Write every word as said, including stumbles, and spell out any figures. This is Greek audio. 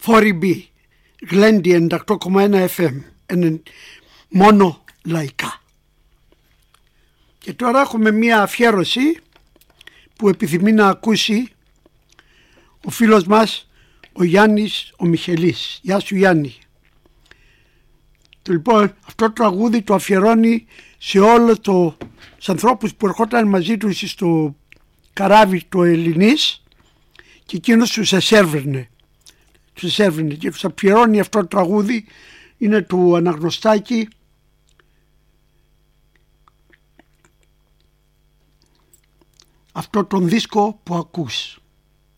φορ ι μπι, Γλέντι ενενήντα οκτώ κόμμα ένα εφ εμ, μόνο λαϊκά. Και τώρα έχουμε μία αφιέρωση που επιθυμεί να ακούσει ο φίλος μας ο Γιάννης ο Μιχελής. Γεια σου Γιάννη. Λοιπόν, αυτό το τραγούδι το αφιερώνει σε όλους τους ανθρώπους που ερχόταν μαζί του στο καράβι του Ελληνής και εκείνος τους εσέρβρινε. Τους εσέρβρινε και τους αφιερώνει αυτό το τραγούδι. Είναι του Αναγνωστάκη. Αυτό τον δίσκο που ακούς.